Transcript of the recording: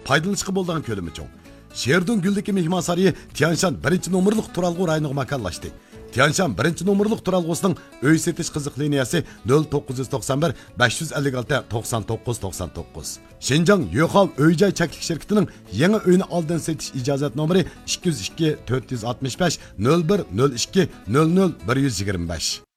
foydalanishga bo'lgan ko'lami cho'ng. Sherdun Güldagi mehmon saroyi Tianshan 1-nomerlik turalg'u rayoniga makonlashdi. Tianshan 1-nomerlik turalg'usining uy setish qiziq liniyasi 0991 556 99 99. Şinjan Yo'qov uy-joy chaklik shirkatining yangi uyni oldin setish ijozat nomeri 202 465 01 02 00 125.